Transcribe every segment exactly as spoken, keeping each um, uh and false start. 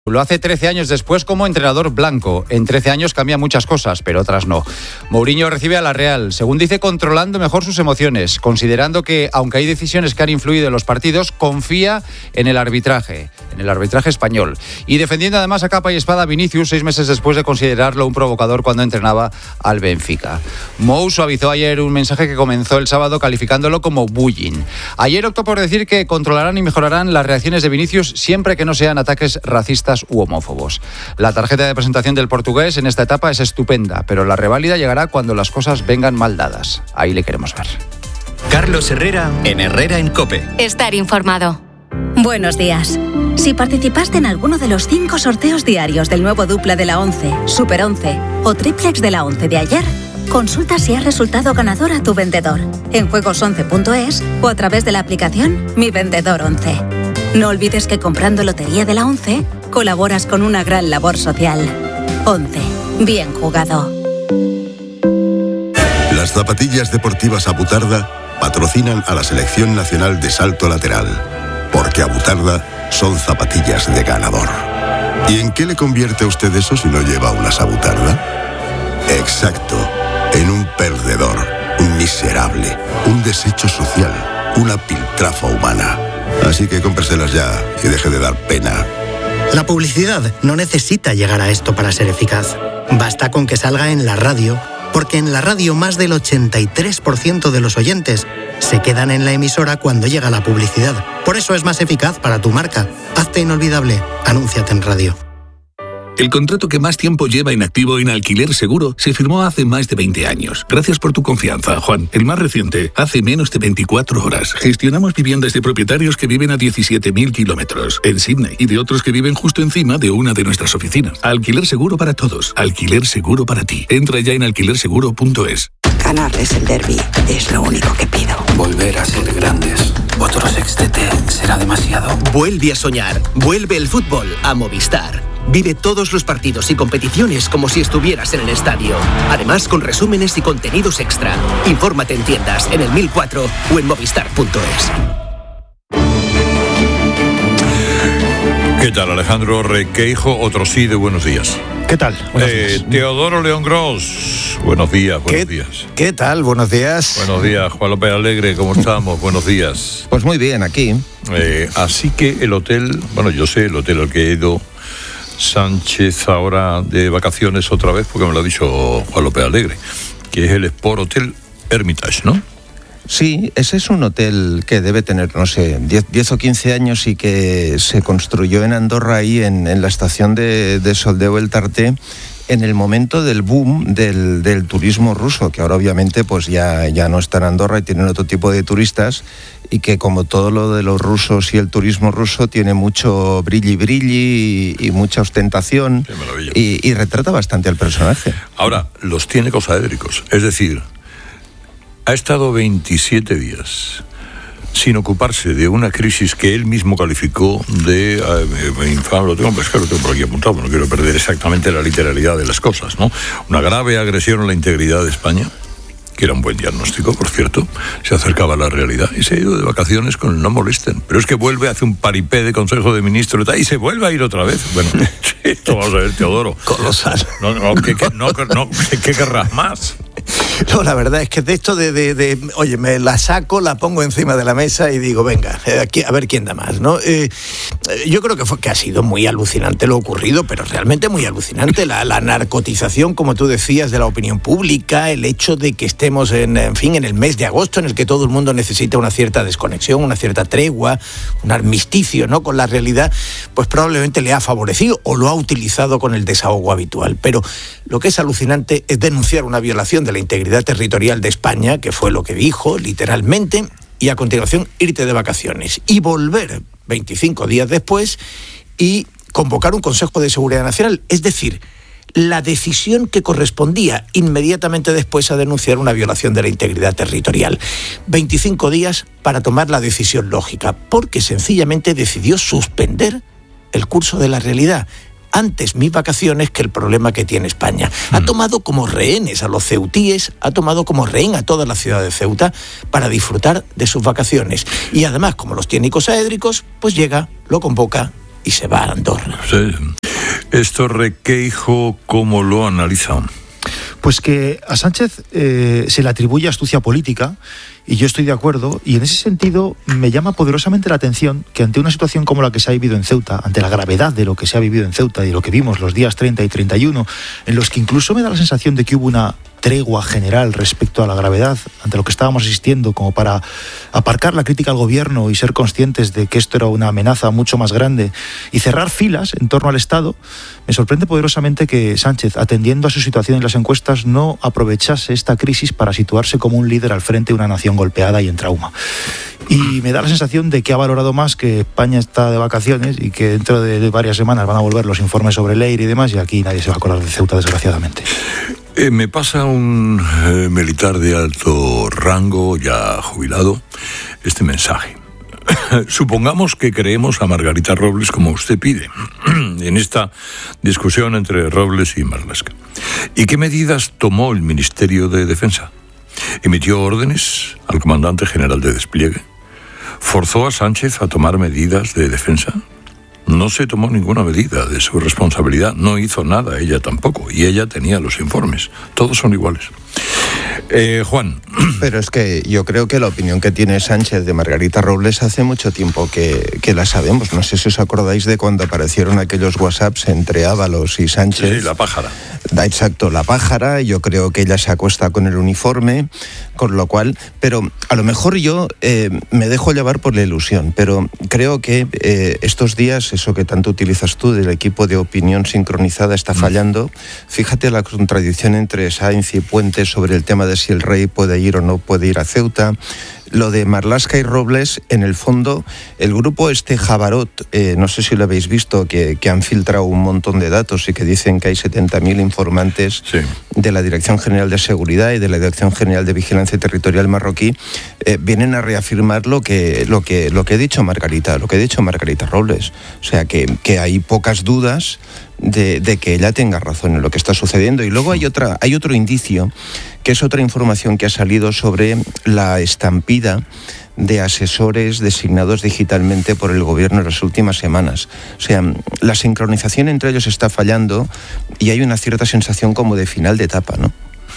Lo hace trece años después como entrenador blanco. En trece años cambia muchas cosas, pero otras no. Mourinho recibe a la Real, según dice, controlando mejor sus emociones, considerando que, aunque hay decisiones que han influido en los partidos, confía en el arbitraje, en el arbitraje español. Y defendiendo además a capa y espada a Vinicius, seis meses después de considerarlo un provocador cuando entrenaba al Benfica. Mou suavizó ayer un mensaje que comenzó el sábado calificándolo como bullying. Ayer optó por decir que controlarán y mejorarán las reacciones de Vinicius siempre que no sean ataques racistas u homófobos. La tarjeta de presentación del portugués en esta etapa es estupenda, pero la reválida llegará cuando las cosas vengan mal dadas. Ahí le queremos ver. Carlos Herrera en Herrera en COPE. Estar informado. Buenos días. Si participaste en alguno de los cinco sorteos diarios del nuevo Dupla de la once, Super once o Triplex de la once de ayer, consulta si has resultado ganador a tu vendedor en juegos once punto es o a través de la aplicación Mi Vendedor once. No olvides que comprando Lotería de la once, colaboras con una gran labor social. once. Bien jugado. Las zapatillas deportivas Abutarda patrocinan a la Selección Nacional de Salto Lateral, porque Abutarda son zapatillas de ganador. ¿Y en qué le convierte a usted eso si no lleva unas Abutarda? Exacto, en un perdedor, un miserable, un desecho social, una piltrafa humana. Así que cómpreselas ya y deje de dar pena. La publicidad no necesita llegar a esto para ser eficaz. Basta con que salga en la radio, porque en la radio más del ochenta y tres por ciento de los oyentes se quedan en la emisora cuando llega la publicidad. Por eso es más eficaz para tu marca. Hazte inolvidable. Anúnciate en radio. El contrato que más tiempo lleva inactivo en Alquiler Seguro se firmó hace más de veinte años. Gracias por tu confianza, Juan. El más reciente, hace menos de veinticuatro horas. Gestionamos viviendas de propietarios que viven a diecisiete mil kilómetros en Sydney y de otros que viven justo encima de una de nuestras oficinas. Alquiler Seguro para todos. Alquiler Seguro para ti. Entra ya en alquiler seguro punto es. Ganarles el derbi es lo único que pido. Volver a ser grandes. Otro sextete será demasiado. Vuelve a soñar. Vuelve el fútbol a Movistar. Vive todos los partidos y competiciones como si estuvieras en el estadio. Además, con resúmenes y contenidos extra. Infórmate en tiendas, en el mil cuatro o en movistar punto es. ¿Qué tal, Alejandro Requeijo? Otro sí de buenos días. ¿Qué tal? Eh, días. Teodoro León Gros. Buenos días, buenos ¿Qué, días. ¿Qué tal? Buenos días. Buenos días, Juan López Alegre, ¿cómo estamos? Buenos días. Pues muy bien, aquí. Eh, así que el hotel, bueno, yo sé el hotel al que he ido Sánchez ahora de vacaciones otra vez, porque me lo ha dicho Juan López Alegre, que es el Sport Hotel Hermitage, ¿no? Sí, ese es un hotel que debe tener, no sé, diez o quince años y que se construyó en Andorra, ahí en, en la estación de, de Soldeu el Tarté, en el momento del boom del, del turismo ruso, que ahora obviamente pues ya, ya no está en Andorra y tienen otro tipo de turistas, y que como todo lo de los rusos y el turismo ruso tiene mucho brilli brilli y, y mucha ostentación, y, y retrata bastante al personaje. Ahora, los tiene cosaédricos, es decir, ha estado veintisiete días sin ocuparse de una crisis que él mismo calificó de eh, infame. Lo tengo, pues, que lo tengo por aquí apuntado, no quiero perder exactamente la literalidad de las cosas, ¿no? Una grave agresión a la integridad de España, que era un buen diagnóstico, por cierto, se acercaba a la realidad y se ha ido de vacaciones con el no molesten. Pero es que vuelve, hace un paripé de Consejo de Ministros y se vuelve a ir otra vez. Bueno, esto vamos a ver, Teodoro. Colosal. No, no, ¿qué, qué, no, no, ¿qué querrás más? No, la verdad es que de esto de, de, de, oye, me la saco, la pongo encima de la mesa y digo, venga, aquí, a ver quién da más, ¿no? Eh, yo creo que, fue, que ha sido muy alucinante lo ocurrido, pero realmente muy alucinante la, la narcotización, como tú decías, de la opinión pública, el hecho de que estemos, en, en fin, en el mes de agosto, en el que todo el mundo necesita una cierta desconexión, una cierta tregua, un armisticio, ¿no?, con la realidad, pues probablemente le ha favorecido o lo ha utilizado con el desahogo habitual. Pero lo que es alucinante es denunciar una violación de la integridad territorial de España, que fue lo que dijo literalmente, y a continuación irte de vacaciones y volver veinticinco días después y convocar un Consejo de Seguridad Nacional, es decir, la decisión que correspondía inmediatamente después a denunciar una violación de la integridad territorial. veinticinco días para tomar la decisión lógica, porque sencillamente decidió suspender el curso de la realidad. Antes mis vacaciones que el problema que tiene España. Ha tomado como rehenes a los ceutíes, ha tomado como rehén a toda la ciudad de Ceuta para disfrutar de sus vacaciones. Y además, como los tiene icosaédricos, pues llega, lo convoca y se va a Andorra. Sí. Esto, Requeijo, ¿cómo lo analizan? Pues que a Sánchez eh, se le atribuye astucia política, y yo estoy de acuerdo, y en ese sentido me llama poderosamente la atención que ante una situación como la que se ha vivido en Ceuta, ante la gravedad de lo que se ha vivido en Ceuta y lo que vimos los días treinta y treinta y uno, en los que incluso me da la sensación de que hubo una tregua general respecto a la gravedad ante lo que estábamos asistiendo, como para aparcar la crítica al gobierno y ser conscientes de que esto era una amenaza mucho más grande y cerrar filas en torno al Estado, me sorprende poderosamente que Sánchez, atendiendo a su situación en las encuestas, no aprovechase esta crisis para situarse como un líder al frente de una nación golpeada y en trauma. Y me da la sensación de que ha valorado más que España está de vacaciones y que dentro de varias semanas van a volver los informes sobre el E I R y demás, y aquí nadie se va a acordar de Ceuta, desgraciadamente. Eh, me pasa un eh, militar de alto rango, ya jubilado, este mensaje. Supongamos que creemos a Margarita Robles como usted pide, en esta discusión entre Robles y Marlaska. ¿Y qué medidas tomó el Ministerio de Defensa? ¿Emitió órdenes al comandante general de despliegue? ¿Forzó a Sánchez a tomar medidas de defensa? No se tomó ninguna medida de su responsabilidad, no hizo nada ella tampoco, y ella tenía los informes. Todos son iguales. Eh, Juan. Pero es que yo creo que la opinión que tiene Sánchez de Margarita Robles hace mucho tiempo que, que la sabemos. No sé si os acordáis de cuando aparecieron aquellos WhatsApps entre Ábalos y Sánchez. Sí, la pájara. Da exacto, la pájara. Yo creo que ella se acuesta con el uniforme, con lo cual... Pero a lo mejor yo eh, me dejo llevar por la ilusión, pero creo que eh, estos días, eso que tanto utilizas tú del equipo de opinión sincronizada está fallando. Fíjate la contradicción entre Sáenz y Puente sobre el tema de si el rey puede ir o no puede ir a Ceuta. Lo de Marlaska y Robles, en el fondo, el grupo este Jabarot, eh, no sé si lo habéis visto, que, que han filtrado un montón de datos y que dicen que hay setenta mil informantes sí. de la Dirección General de Seguridad y de la Dirección General de Vigilancia Territorial marroquí, eh, vienen a reafirmar lo que, lo que, lo que ha dicho Margarita, lo que ha dicho Margarita Robles. O sea, que, que hay pocas dudas de, de que ella tenga razón en lo que está sucediendo. Y luego hay otra, hay otro indicio, que es otra información que ha salido sobre la estampida de asesores designados digitalmente por el gobierno en las últimas semanas. O sea, la sincronización entre ellos está fallando y hay una cierta sensación como de final de etapa, ¿no?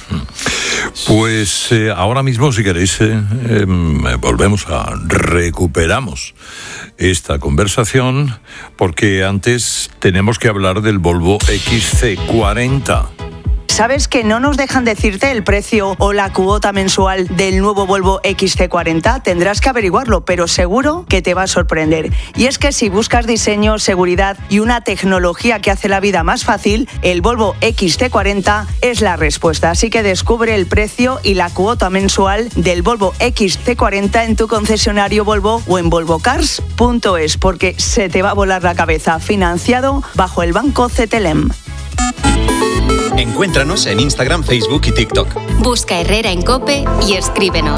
Pues eh, ahora mismo, si queréis, eh, eh, volvemos a recuperamos esta conversación, porque antes tenemos que hablar del Volvo X C cuarenta. ¿Sabes que no nos dejan decirte el precio o la cuota mensual del nuevo Volvo X C cuarenta? Tendrás que averiguarlo, pero seguro que te va a sorprender. Y es que si buscas diseño, seguridad y una tecnología que hace la vida más fácil, el Volvo X C cuarenta es la respuesta. Así que descubre el precio y la cuota mensual del Volvo X C cuarenta en tu concesionario Volvo o en volvo cars punto es, porque se te va a volar la cabeza. Financiado bajo el Banco Cetelem. Encuéntranos en Instagram, Facebook y TikTok. Busca Herrera en COPE y escríbenos.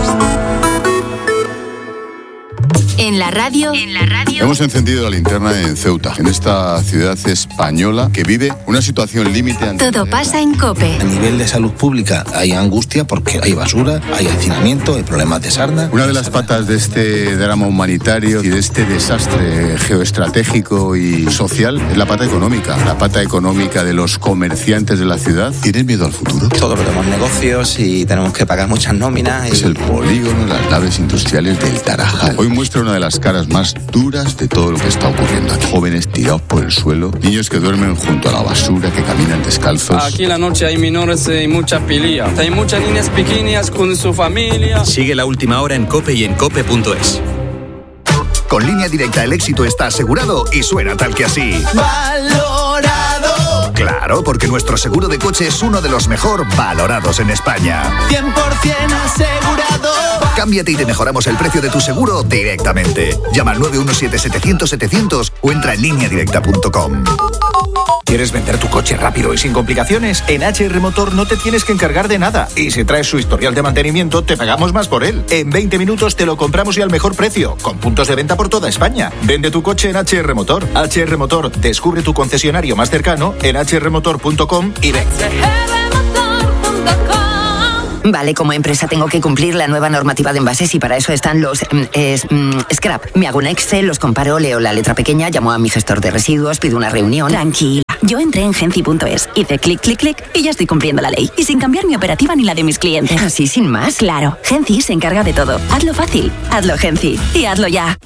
En la radio, en la radio. Hemos encendido la linterna en Ceuta, en esta ciudad española que vive una situación límite. Todo pasa en COPE. A nivel de salud pública hay angustia porque hay basura, hay hacinamiento, hay problemas de sarna. Una de las patas de este drama humanitario y de este desastre geoestratégico y social es la pata económica. La pata económica de los comerciantes de la ciudad. ¿Tienen miedo al futuro? Todos tenemos negocios y tenemos que pagar muchas nóminas. Y... Es el polígono, las naves industriales del Tarajal. Hoy muestra una de las caras más duras de todo lo que está ocurriendo aquí. Jóvenes tirados por el suelo, niños que duermen junto a la basura, que caminan descalzos. Aquí en la noche hay menores y mucha pilía. Hay muchas niñas pequeñas con su familia. Sigue la última hora en COPE y en cope punto es. Con Línea Directa el éxito está asegurado y suena tal que así. ¡Valorado! Claro, porque nuestro seguro de coche es uno de los mejor valorados en España. cien por ciento asegurado. Cámbiate y te mejoramos el precio de tu seguro directamente. Llama al nueve uno siete, setecientos, setecientos o entra en línea directa punto com. ¿Quieres vender tu coche rápido y sin complicaciones? En H R Motor no te tienes que encargar de nada. Y si traes su historial de mantenimiento, te pagamos más por él. En veinte minutos te lo compramos y al mejor precio, con puntos de venta por toda España. Vende tu coche en H R Motor. H R Motor, descubre tu concesionario más cercano en h r motor punto com y ven. Vale, como empresa tengo que cumplir la nueva normativa de envases y para eso están los eh, es, mm, scrap. Me hago un Excel, los comparo, leo la letra pequeña, llamo a mi gestor de residuos, pido una reunión. Tranquila. Yo entré en genci punto es, hice clic, clic, clic y ya estoy cumpliendo la ley. Y sin cambiar mi operativa ni la de mis clientes. ¿Así sin más? Claro, Genci se encarga de todo. Hazlo fácil, hazlo Genci y hazlo ya.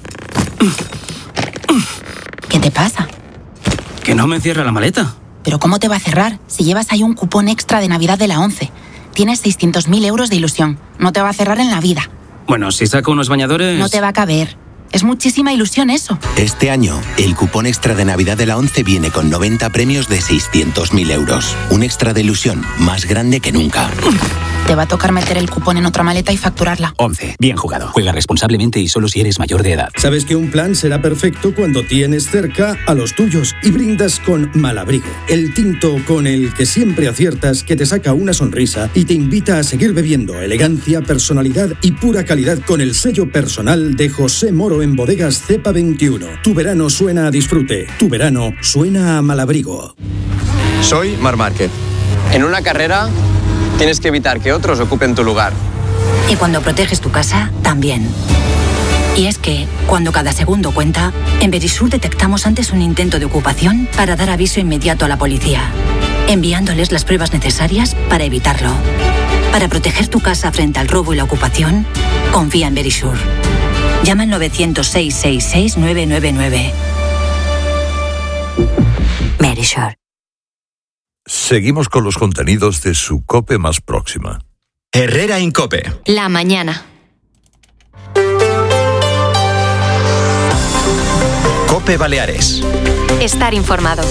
¿Qué te pasa? Que no me cierra la maleta. ¿Pero cómo te va a cerrar si llevas ahí un cupón extra de Navidad de la ONCE? Tienes seiscientos mil euros de ilusión. No te va a cerrar en la vida. Bueno, si saco unos bañadores... No te va a caber. Es muchísima ilusión eso. Este año, el cupón extra de Navidad de la ONCE viene con noventa premios de seiscientos mil euros. Un extra de ilusión más grande que nunca. Te va a tocar meter el cupón en otra maleta y facturarla. ONCE. Bien jugado. Juega responsablemente y solo si eres mayor de edad. Sabes que un plan será perfecto cuando tienes cerca a los tuyos y brindas con Malabrigo, el tinto con el que siempre aciertas, que te saca una sonrisa y te invita a seguir bebiendo. Elegancia, personalidad y pura calidad con el sello personal de José Moro en Bodegas Cepa veintiuno. Tu verano suena a disfrute. Tu verano suena a Malabrigo. Soy Marc Márquez. En una carrera tienes que evitar que otros ocupen tu lugar. Y cuando proteges tu casa, también. Y es que, cuando cada segundo cuenta, en Verisur detectamos antes un intento de ocupación para dar aviso inmediato a la policía, enviándoles las pruebas necesarias para evitarlo. Para proteger tu casa frente al robo y la ocupación, confía en Verisur. Llama al novecientos seis seis seis nueve nueve nueve. Verisur. Seguimos con los contenidos de su COPE más próxima. Herrera en COPE. La mañana. COPE Baleares. Estar informado.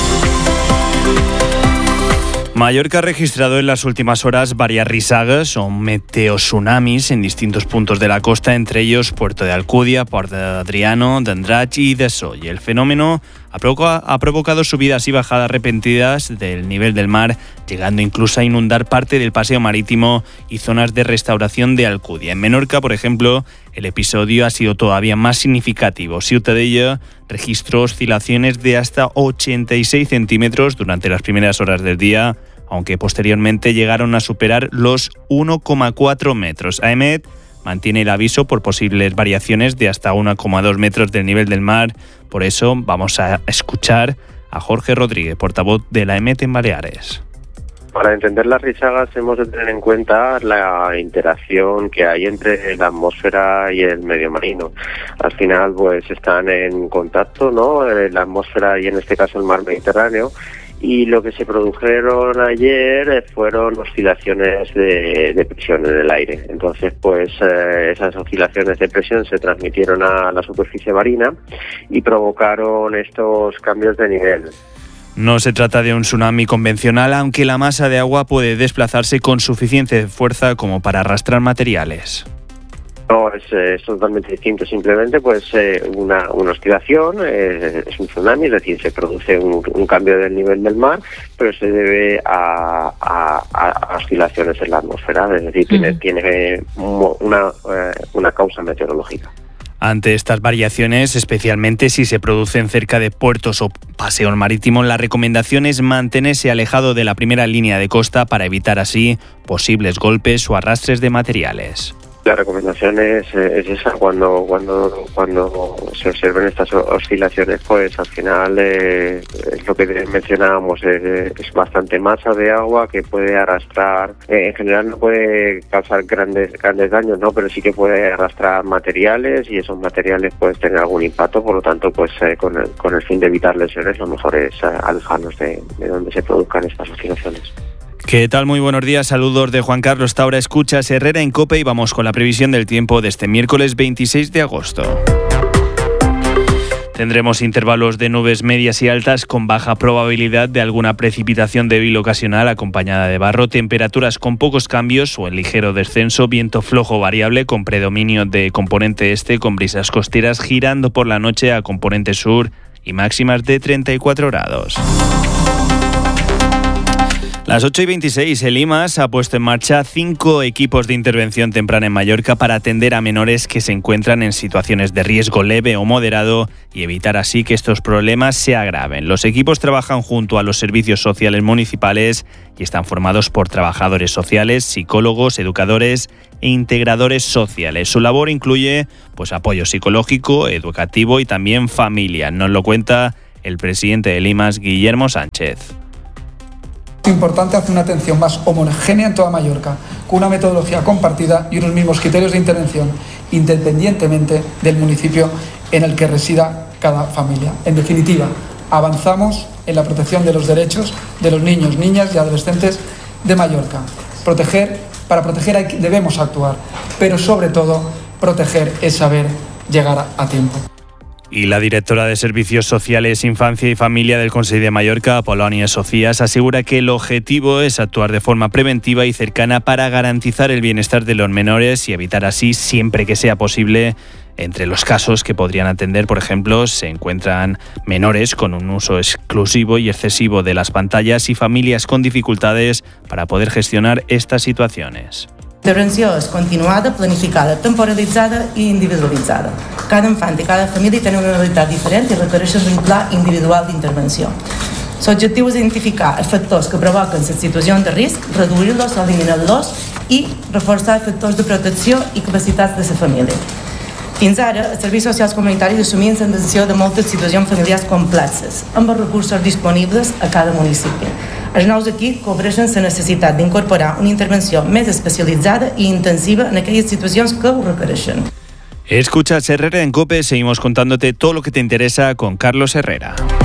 Mallorca ha registrado en las últimas horas varias risagas o meteotsunamis en distintos puntos de la costa, entre ellos Puerto de Alcudia, Port de Adriano, de Andratx y de Soy. El fenómeno ha provocado, ha provocado subidas y bajadas repentinas del nivel del mar, llegando incluso a inundar parte del paseo marítimo y zonas de restauración de Alcudia. En Menorca, por ejemplo, el episodio ha sido todavía más significativo. Ciutadella registró oscilaciones de hasta ochenta y seis centímetros durante las primeras horas del día, aunque posteriormente llegaron a superar los uno coma cuatro metros. AEMET mantiene el aviso por posibles variaciones de hasta uno coma dos metros del nivel del mar. Por eso vamos a escuchar a Jorge Rodríguez, portavoz de la AEMET en Baleares. Para entender las risagas hemos de tener en cuenta la interacción que hay entre la atmósfera y el medio marino. Al final pues están en contacto, ¿no? La atmósfera y en este caso el mar Mediterráneo. Y lo que se produjeron ayer fueron oscilaciones de, de presión en el aire. Entonces, pues eh, esas oscilaciones de presión se transmitieron a la superficie marina y provocaron estos cambios de nivel. No se trata de un tsunami convencional, aunque la masa de agua puede desplazarse con suficiente fuerza como para arrastrar materiales. No, es, es totalmente distinto. Simplemente pues eh, una, una oscilación, eh, es un tsunami, es decir, se produce un, un cambio del nivel del mar, pero se debe a, a, a oscilaciones en la atmósfera, es decir, tiene, uh-huh. tiene una, eh, una causa meteorológica. Ante estas variaciones, especialmente si se producen cerca de puertos o paseos marítimos, la recomendación es mantenerse alejado de la primera línea de costa para evitar así posibles golpes o arrastres de materiales. La recomendación es, es esa, cuando cuando cuando se observen estas oscilaciones, pues al final eh, es lo que mencionábamos, eh, es bastante masa de agua que puede arrastrar, eh, en general no puede causar grandes grandes daños, no, pero sí que puede arrastrar materiales y esos materiales pueden tener algún impacto, por lo tanto, pues eh, con, el, con el fin de evitar lesiones, lo mejor es eh, alejarnos de, de donde se produzcan estas oscilaciones. ¿Qué tal? Muy buenos días, saludos de Juan Carlos Taura. Escuchas Herrera en COPE y vamos con la previsión del tiempo de este miércoles veintiséis de agosto. Tendremos intervalos de nubes medias y altas con baja probabilidad de alguna precipitación débil ocasional acompañada de barro, temperaturas con pocos cambios o en ligero descenso, viento flojo variable con predominio de componente este con brisas costeras girando por la noche a componente sur y máximas de treinta y cuatro grados. Las ocho y veintiséis, el I M A S ha puesto en marcha cinco equipos de intervención temprana en Mallorca para atender a menores que se encuentran en situaciones de riesgo leve o moderado y evitar así que estos problemas se agraven. Los equipos trabajan junto a los servicios sociales municipales y están formados por trabajadores sociales, psicólogos, educadores e integradores sociales. Su labor incluye pues, apoyo psicológico, educativo y también familia. Nos lo cuenta el presidente del I M A S, Guillermo Sánchez. Es importante hacer una atención más homogénea en toda Mallorca, con una metodología compartida y unos mismos criterios de intervención, independientemente del municipio en el que resida cada familia. En definitiva, avanzamos en la protección de los derechos de los niños, niñas y adolescentes de Mallorca. Proteger, para proteger hay, debemos actuar, pero sobre todo, proteger es saber llegar a tiempo. Y la directora de Servicios Sociales, Infancia y Familia del Consell de Mallorca, Polònia Socias, asegura que el objetivo es actuar de forma preventiva y cercana para garantizar el bienestar de los menores y evitar así, siempre que sea posible, entre los casos que podrían atender, por ejemplo, se encuentran menores con un uso exclusivo y excesivo de las pantallas y familias con dificultades para poder gestionar estas situaciones. L'intervenció és continuada, planificada, temporalitzada i individualitzada. Cada infant i cada família tenen una realitat diferent i requereixen un pla individual d'intervenció. L'objectiu és identificar els factors que provoquen les situacions de risc, reduir-los o eliminar-los i reforçar els factors de protecció i capacitats de la família. Fins ara, els serveis socials comunitaris assumien la atenció de moltes situacions familiars complexes, amb els recursos disponibles a cada municipi. Els nous equips cobreixen la necessitat d'incorporar una intervenció més especialitzada i intensiva en aquelles situacions que ho requereixen. Escuchas Herrera en COPE, seguimos contándote todo lo que te interesa con Carlos Herrera.